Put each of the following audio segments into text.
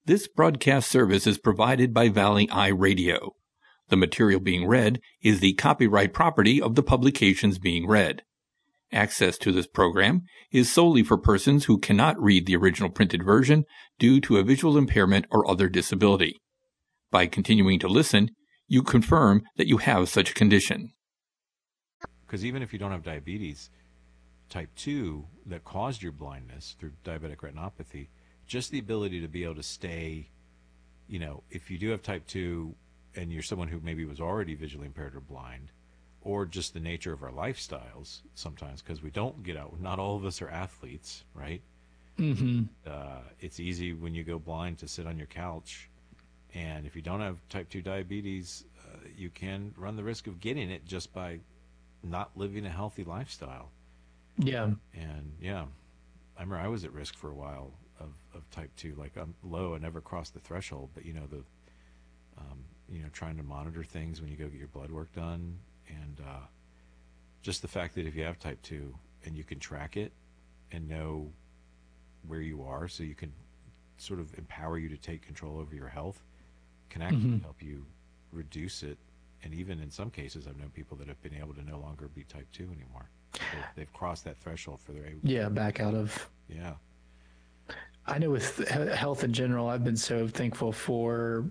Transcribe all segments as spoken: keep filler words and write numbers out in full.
This broadcast service is provided by Valley Eye Radio. The material being read is the copyright property of the publications being read. Access to this program is solely for persons who cannot read the original printed version due to a visual impairment or other disability. By continuing to listen, you confirm that you have such a condition. Because even if you don't have diabetes type two that caused your blindness through diabetic retinopathy, just the ability to be able to stay, you know, if you do have type two and you're someone who maybe was already visually impaired or blind, or just the nature of our lifestyles sometimes, because we don't get out. Not all of us are athletes, right? Mm-hmm. Uh, it's easy when you go blind to sit on your couch. And if you don't have type two diabetes, uh, you can run the risk of getting it just by not living a healthy lifestyle. Yeah. And, yeah, I remember I was at risk for a while of, of type two. Like, I'm low. I never crossed the threshold. But, you know, the um, you know, trying to monitor things when you go get your blood work done. And uh, just the fact that if you have type two and you can track it and know where you are so you can sort of empower you to take control over your health can actually Mm-hmm. help you reduce it. And even in some cases, I've known people that have been able to no longer be type two anymore. They've, they've crossed that threshold for their age. Yeah, back out of. Yeah. I know with he- health in general, I've been so thankful for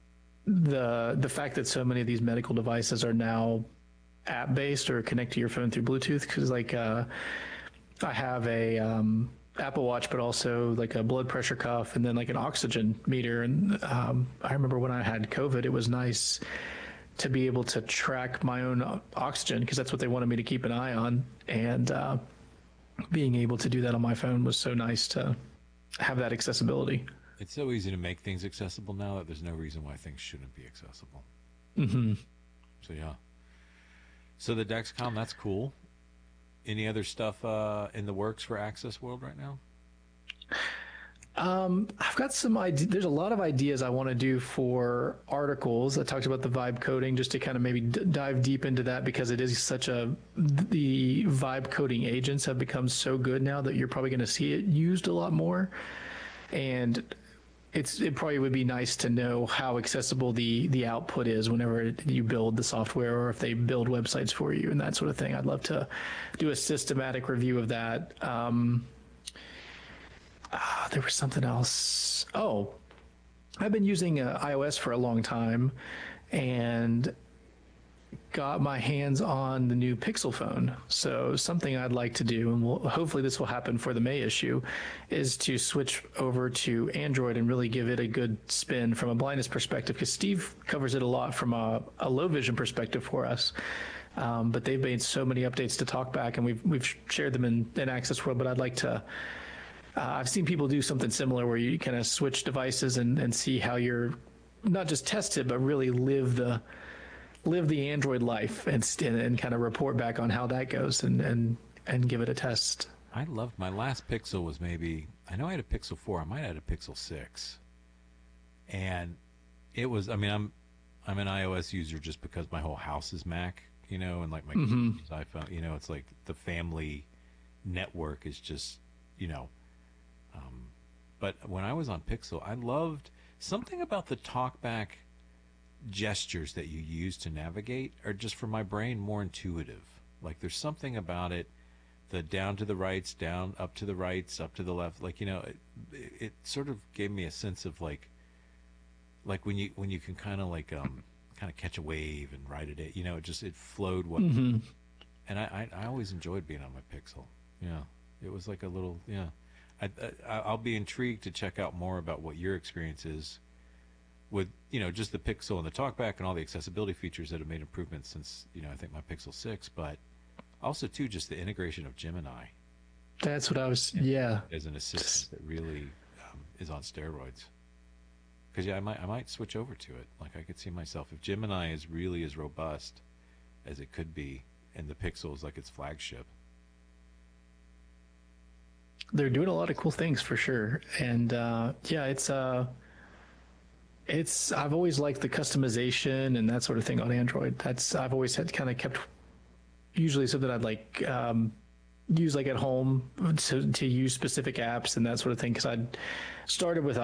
the the fact that so many of these medical devices are now app based or connect to your phone through Bluetooth. Because like uh, I have a um, Apple Watch, but also like a blood pressure cuff, and then like an oxygen meter. And um, I remember when I had COVID, it was nice to be able to track my own oxygen because that's what they wanted me to keep an eye on. And uh, being able to do that on my phone was so nice to have that accessibility. It's so easy to make things accessible now that there's no reason why things shouldn't be accessible. Mm-hmm. So, yeah. So the Dexcom, that's cool. Any other stuff uh, in the works for Access World right now? Um, I've got some ideas. There's a lot of ideas I want to do for articles. I talked about the vibe coding just to kind of maybe d- dive deep into that because it is such a, the vibe coding agents have become so good now that you're probably going to see it used a lot more. And it's, it probably would be nice to know how accessible the, the output is whenever you build the software or if they build websites for you and that sort of thing. I'd love to do a systematic review of that. Um, Uh, there was something else. Oh, I've been using uh, iOS for a long time and got my hands on the new Pixel phone. So something I'd like to do, and we'll, hopefully this will happen for the May issue, is to switch over to Android and really give it a good spin from a blindness perspective, because Steve covers it a lot from a, a low vision perspective for us. Um, but they've made so many updates to TalkBack, and we've we've shared them in, in Access World, but I'd like to Uh, I've seen people do something similar where you kind of switch devices and, and see how you're not just test it, but really live the live the Android life and and, and kind of report back on how that goes and, and, and give it a test. I loved my last Pixel was maybe, I know I had a Pixel four. I might have had a Pixel six. And it was, I mean, I'm I'm an iOS user just because my whole house is Mac, you know, and like my Mm-hmm. kids' iPhone, you know, it's like the family network is just, you know, Um, but when I was on Pixel, I loved something about the TalkBack gestures that you use to navigate are just for my brain more intuitive. Like there's something about it, the down to the rights, down, up to the rights, up to the left. Like, you know, it, it sort of gave me a sense of like, like when you, when you can kind of like, um, kind of catch a wave and ride it, you know, it just, it flowed. What, Mm-hmm. and I, I, I always enjoyed being on my Pixel. Yeah. It was like a little, yeah. I, I, I'll be intrigued to check out more about what your experience is with, you know, just the Pixel and the TalkBack and all the accessibility features that have made improvements since, you know, I think my Pixel six, but also, too, just the integration of Gemini. That's what I was, yeah. As an assistant that really um, is on steroids. Because, yeah, I might, I might switch over to it. Like, I could see myself, if Gemini is really as robust as it could be, and the Pixel is like its flagship, They're doing a lot of cool things for sure. And uh, yeah, it's uh, it's I've always liked the customization and that sort of thing on Android. That's I've always had kind of kept usually something I'd like um, use like at home to to use specific apps and that sort of thing because I started with